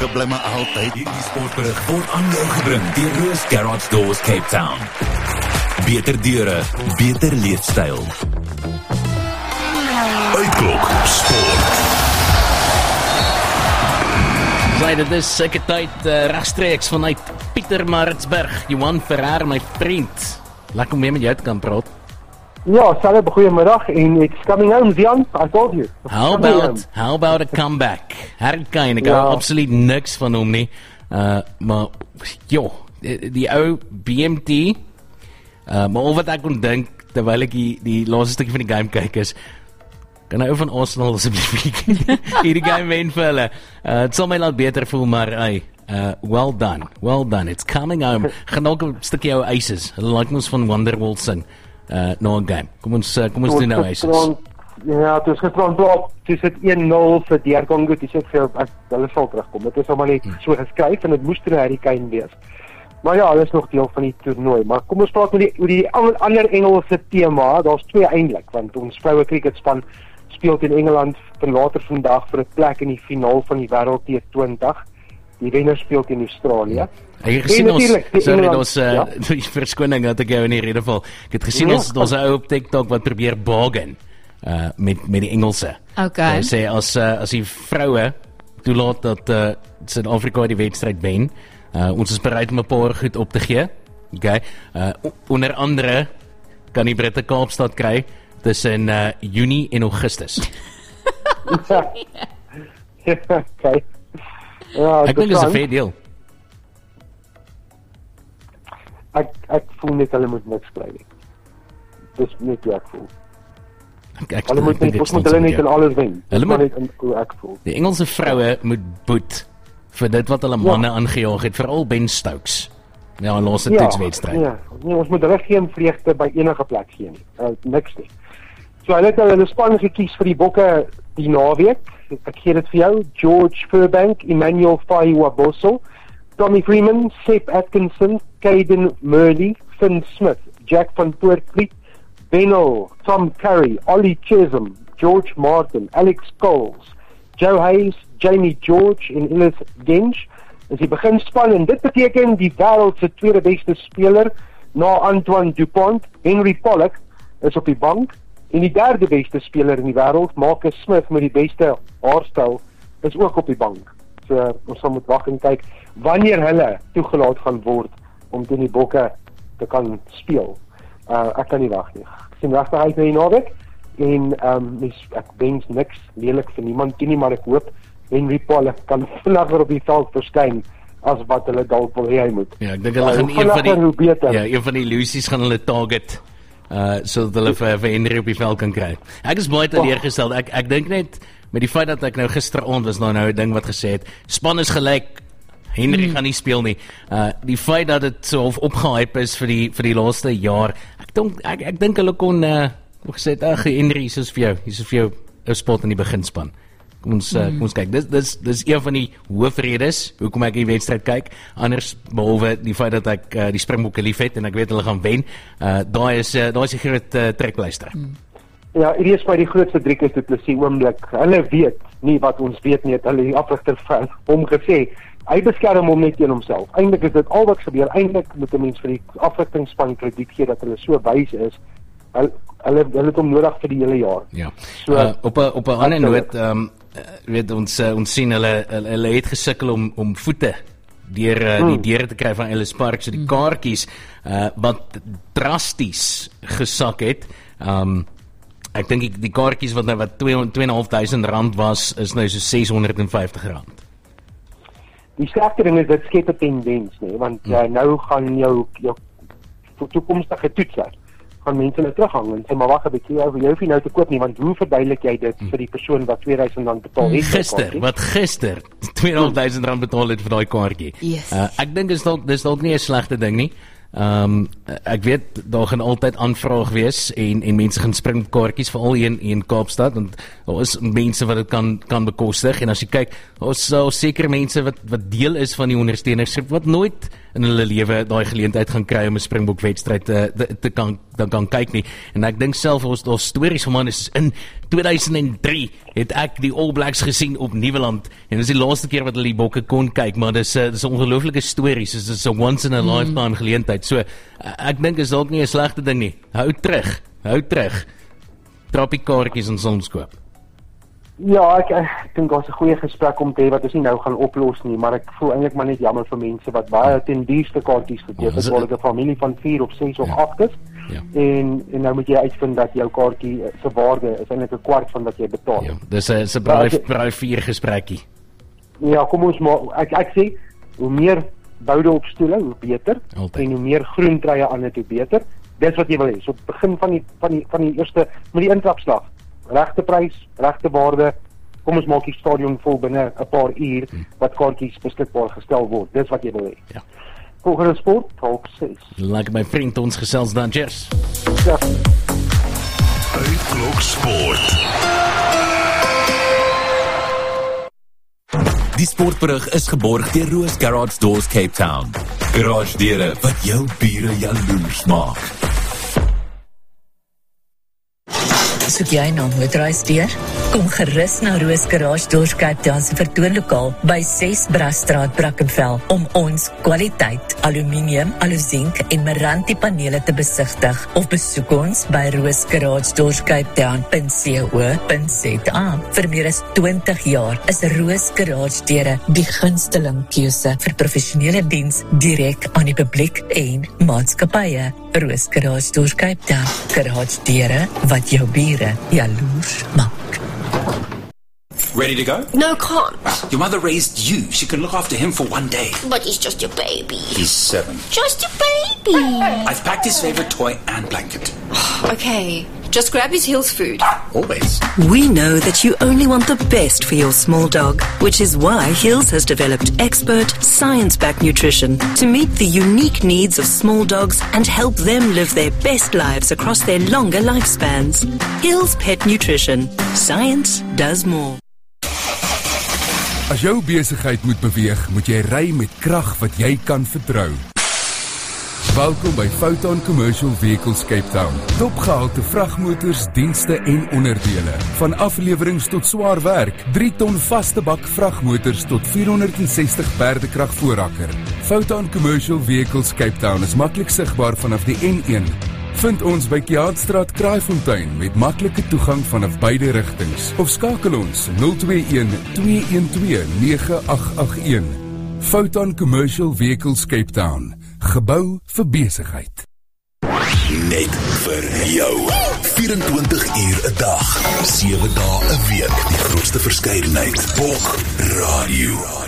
Sulke bly maar altyd. Hierdie sportberig word aan jou gebring deur Roos Garage Doors Cape Town. Beter deure, beter leefstyl. Uitklok Sport. Dit is seker tyd regstreeks vanuit Pietermaritzburg. Johan Ferrer, my vriend. Lekker om weer met jou te kan praat. Ja, Saleh, goeiemiddag en it's coming home, Zian. I told you. How about a comeback? Harry Kane, ek hou absoluut niks van hom nie. Maar, joh, die ou BMT, maar al wat ek kon dink, terwyl ek die laaste stukkie van die game kyk is, kan hy ou van Arsenal asseblief hierdie game wen vir hulle. Het sal my laat beter voel, maar well done, it's coming home. Gaan ook 'n stukkie ou Aces, hulle like ons van Wonderwall sing, na 'n game. Kom ons doen nou Aces. Ja, het is gisterand blok, het is het 1-0 vir DR Congo, het is vir hulle sal terugkom. Het is allemaal nie so geskryf en het moest er Harry Kane wees. Maar ja, hulle is nog deel van die toernooi. Maar kom ons praat oor die ander Engelse thema, daar is 2 eintlik, want ons vroue cricketspan speel in Engeland vir later vandag vir 'n plek in die finaal van die wêreld T20. Die wenner speel in Australië. Ek het gesien ons verskoning dat ek jou in die rede val. Ek het gesien ons 'n ou op TikTok wat probeer bargain met die Engelse. Okay. Hy sê as die vroue toelaat dat Suid-Afrika die wedstryd wen, ons is bereid om 'n paar goed op te gee. Okay. Onder andere kan die Britte Kaapstad kry tussen Junie en Augustus. Okay. Ja, ek dink dit is 'n fair deal. Ek voel net hulle moet niks kry nie. Dis net hoe ek voel. Hulle moet net in alles wen. Hulle moet net in hoe ek voel. Die Engelse vroue moet boet vir dit wat hulle manne aangejaag het, veral Ben Stokes. Ja, in laaste toetswedstryd. Ja, nee, ons moet hulle geen vreugde by enige plek gee nie. Niks nie. So hulle het hulle span gekies vir die bokke die naweek. Ek gee dit vir jou. George Furbank, Emmanuel Faiwaboso, Tommy Freeman, Sepp Atkinson, Caden Murley, Finn Smith, Jack van Poortvliet, Benno, Tom Curry, Ollie Chisholm, George Martin, Alex Coles, Joe Hayes, Jamie George en Ellis Gensch. Is die beginspan en dit beteken die wêreld se tweede beste speler na Antoine Dupont, Henry Pollock is op die bank en die derde beste speler in die wêreld, Marcus Smith met die beste haarstyl, is ook op die bank. So ons sal moet wag en kyk wanneer hulle toegelaat gaan word om teen die bokke te kan speel. Ek kan nie wag nie. Ek sien regtig uit na die naweek en ek wens niks lelik vir niemand nie, maar ek hoop Henry Pollock kan vinniger op die veld verskyn as wat hulle dalk wil hê hy moet. Ja, ek dink hulle gaan een van die illusies gaan hulle target sodat hulle vir Henry op die veld kan kry. Ek is baie teleurgesteld. Ek dink net met die feit dat ek nou gisteraand was nou 'n ding wat gesê het, span is gelyk, Henry gaan nie speel nie. Die feit dat dit so opgehype is vir die laaste jaar, ek dink hulle kon gesê het, Henry, hier is vir jou 'n spot in die beginspan. Kom ons kyk. Dis een van die hoofredes hoekom ek die wedstryd kyk. Anders behalwe die feit dat ek die Springbokke liefhet en ek weet hulle gaan wen. Daai is 'n groot trekpleister. Ja, hierdie is by die grootste Driekus du Plessis oomblik. Hulle weet nie wat ons weet nie, het hulle die afrigter van hom gesê. Hy beskerm hom net teen homself. Eintlik is dit al wat gebeur. Eintlik moet 'n mens vir die afrigtingspan krediet gee dat hulle so wys is. Hulle het hom nodig vir die hele jaar. Ja. So op 'n ander noot, weet ons sien hulle het gesukkel om voete deur die deure te kry van Ellis Park, so die kaartjies wat drasties gesak het. Ek dink die kaartjies wat R2.500 was, is nou so R650. Die sterkste ding is dit skep 'n tendens, nee, want nou gaan jou toekomstige toetser gaan mense nou terughang en sê maar wag 'n bietjie, jy hoef nie nou te koop nie, want hoe verduidelik jy dit vir die persoon wat R2000 betaal het? Gister R2.500 betaal het vir daai kaartjie. Yes. Ek dink dis dalk nie 'n slegte ding nie. Ek weet daar gaan altyd aanvraag wees en mense gaan spring op kaartjies, veral hier in Kaapstad, want daar is mense wat dit kan bekostig, en as jy kyk, ons seker mense wat deel is van die ondersteunersgroep wat nooit in hulle lewe daai geleentheid gaan kry om 'n Springbok wedstryd te kan kyk nie. En ek dink self ons daar stories van man is in 2003 het ek die All Blacks gesien op Nieuweland en dis die laaste keer wat hulle die bokke kon kyk, maar dis 'n ongelooflike stories, dis 'n once in a lifetime geleentheid. So ek dink is dalk nie 'n slegte ding nie. Hou terug. Trap die kaartjies en soms koop. Ja, ek dink daar's 'n goeie gesprek om te hê wat ons nie nou gaan oplos nie, maar ek voel eintlik maar net jammer vir mense wat baie ten duurste kaartjies gekoop het, waar 'n familie van 4 of 6 of 8 is. Ja. En nou moet jy uitvind dat jou kaartjie se waarde is eintlik 'n kwart van wat jy betaal. Ja, dis 'n braai 4 gesprekkie. Ja, kom ons maar ek sê hoe meer boude op stoele, hoe beter. En hoe meer groentruie aan dit, hoe beter. Dis wat jy wil hê. So begin van die eerste met die intrapslag. Regte prys, regte waarde. Kom ons maak die stadion vol binne 'n paar uur wat kaartjies beskikbaar gestel word. Dis wat jy wil hê. Ja. Volgende sport, half 6. Like my vriend ons gesels dan, cheers. Ja. Uitklok sport. Die sportberig is geborg deur Roos Garage Doors Cape Town. Garage deure wat jou bure jaloers maak. Soek jy nou motorhuisdeur? Kom gerus na Roos Garage Doors Cape Town se vertoonlokaal by 6 Brasstraat, Brackenfell om ons kwaliteit aluminium, aluzink en Meranti panele te besigtig of besoek ons by roosgaragedoorskapetown.co.za. Vir meer as 20 jaar is Roos Garage deure die gunsteling keuse vir professionele diens direk aan die publiek en maatskappye. Roos Garage Doors Cape Town. Garage deure wat jou bure jaloers maak. Ready to go? No, can't. Your mother raised you. She can look after him for one day. But he's just your baby. He's 7. Just your baby. I've packed his favorite toy and blanket. Okay, just grab his Hills food. Always. We know that you only want the best for your small dog, which is why Hills has developed expert, science-backed nutrition to meet the unique needs of small dogs and help them live their best lives across their longer lifespans. Hills Pet Nutrition. Science does more. As jou besigheid moet beweeg, moet jy ry met krag wat jy kan vertrou. Welkom by Foton Commercial Vehicles Cape Town. Topgehalte vragmotors, dienste en onderdele. Van aflewerings tot swaar werk, 3 ton vaste bak vragmotors tot 460 perdekrag voorrakker. Foton Commercial Vehicles Cape Town is maklik sigbaar vanaf die N1. Vind ons by Kiaatstraat, Kraaifontein met maklike toegang vanaf beide rigtings. Of skakel ons 021-212-9881. Foton Commercial Vehicles Cape Town. Gebou vir besigheid. Net vir jou. 24 uur 'n dag, 7 dae 'n week. Die grootste verskeidenheid. Bok Radio.